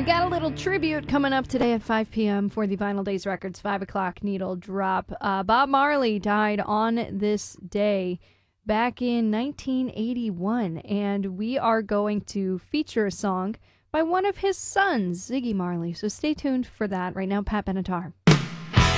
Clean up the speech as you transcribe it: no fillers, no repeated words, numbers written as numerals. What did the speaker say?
got a little tribute coming up today at 5 p.m. for the Vinyl Days Records 5 o'clock needle drop. Bob Marley died on this day back in 1981, and we are going to feature a song by one of his sons, Ziggy Marley. So stay tuned for that. Right now, Pat Benatar.